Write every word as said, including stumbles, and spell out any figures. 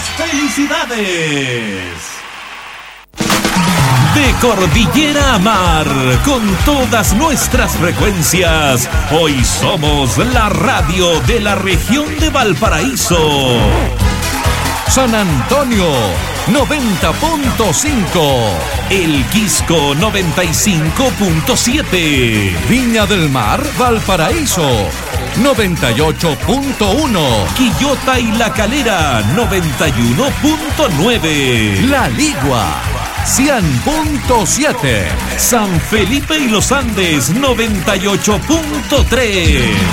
¡Felicidades! De cordillera a mar, con todas nuestras frecuencias, hoy somos la radio de la región de Valparaíso. San Antonio, noventa punto cinco. El Quisco, noventa y cinco punto siete. Viña del Mar, Valparaíso, noventa y ocho punto uno. Quillota y La Calera, noventa y uno punto nueve. La Ligua, cien punto siete. San Felipe y Los Andes, noventa y ocho punto tres.